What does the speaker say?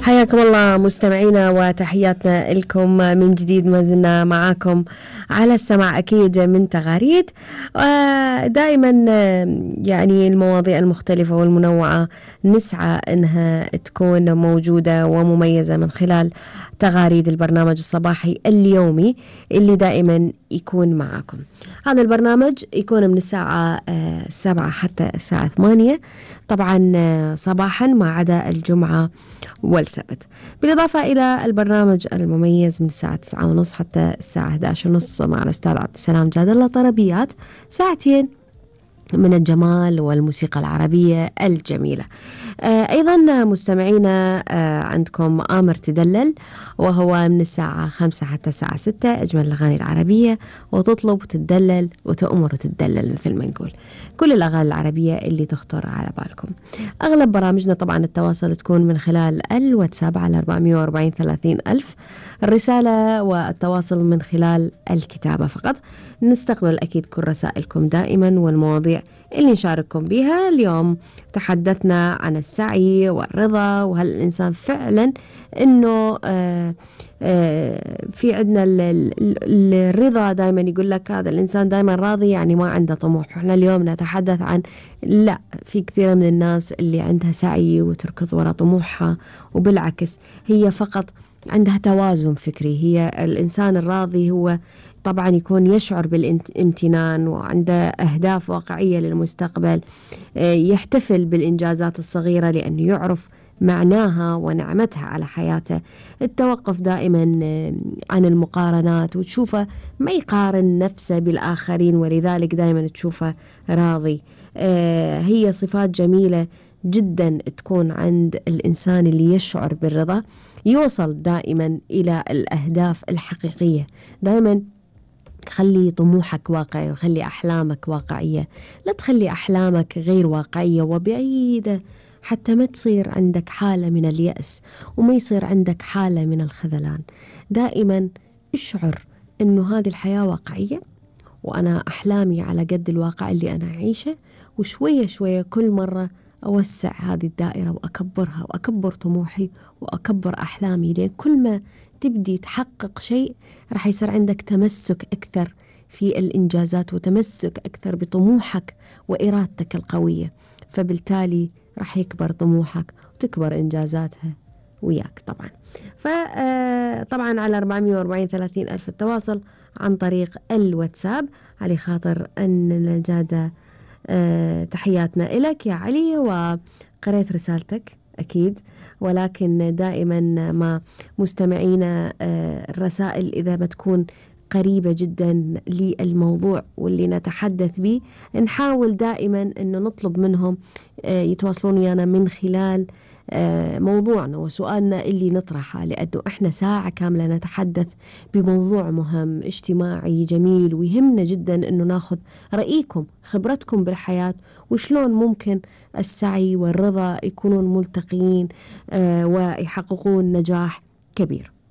حياكم الله مستمعينا وتحياتنا لكم من جديد. ما زلنا معاكم على السمع أكيد من تغاريد، ودائما يعني المواضيع المختلفة والمنوعة نسعى أنها تكون موجودة ومميزة من خلال تغاريد البرنامج الصباحي اليومي اللي دائما يكون معاكم. هذا البرنامج يكون من الساعة 7 حتى الساعة 8 طبعا صباحا ما عدا الجمعة والسبت، بالإضافة إلى البرنامج المميز من الساعة 9:30 حتى الساعة 11:30 مع الأستاذ عبد السلام جاد الله طربيات، ساعتين من الجمال والموسيقى العربية الجميلة. أيضا مستمعينا عندكم آمر تدلل، وهو من الساعة 5 حتى الساعة 6 أجمل الأغاني العربية، وتطلب وتدلل وتأمر وتدلل مثل ما نقول كل الأغاني العربية اللي تخطر على بالكم. أغلب برامجنا طبعا التواصل تكون من خلال الواتساب على 440 30 ألف، الرسالة والتواصل من خلال الكتابة فقط. نستقبل أكيد كل رسائلكم دائما والمواضيع اللي نشارككم بها. اليوم تحدثنا عن السعي والرضا، وهل الإنسان فعلا أنه في عندنا الرضا. دائما يقول لك هذا الإنسان دائما راضي يعني ما عنده طموح. احنا اليوم نتحدث عن لا، في كثير من الناس اللي عندها سعي وتركض وراء طموحها، وبالعكس هي فقط عندها توازن فكري. هي الإنسان الراضي هو طبعا يكون يشعر بالامتنان وعنده أهداف واقعية للمستقبل، يحتفل بالإنجازات الصغيرة لأنه يعرف معناها ونعمتها على حياته. التوقف دائما عن المقارنات، وتشوفه ما يقارن نفسه بالآخرين، ولذلك دائما تشوفه راضي. هي صفات جميلة جدا تكون عند الإنسان اللي يشعر بالرضا، يوصل دائما إلى الأهداف الحقيقية. دائما خلي طموحك واقعي وخلي أحلامك واقعية، لا تخلي أحلامك غير واقعية وبعيدة، حتى ما تصير عندك حالة من اليأس وما يصير عندك حالة من الخذلان. دائما اشعر أنه هذه الحياة واقعية، وأنا أحلامي على قد الواقع اللي أنا أعيشه، وشوية شوية كل مرة أوسع هذه الدائرة وأكبرها وأكبر طموحي وأكبر أحلامي. لأن كل ما تبدي تحقق شيء راح يصير عندك تمسك أكثر في الإنجازات، وتمسك أكثر بطموحك وإرادتك القوية، فبالتالي راح يكبر طموحك وتكبر إنجازاتها وياك طبعا. فطبعا على 440 30 ألف التواصل عن طريق الواتساب. علي خاطر أن نجادة تحياتنا إلك يا علي، وقريت رسالتك أكيد، ولكن دائما ما مستمعينا الرسائل إذا بتكون قريبة جدا للموضوع واللي نتحدث به، نحاول دائما أنه نطلب منهم يتواصلون ويانا من خلال موضوعنا وسؤالنا اللي نطرحه، لأنه إحنا ساعة كاملة نتحدث بموضوع مهم اجتماعي جميل، ويهمنا جدا أنه ناخذ رأيكم، خبرتكم بالحياة، وشلون ممكن السعي والرضا يكونون ملتقيين ويحققون نجاح كبير.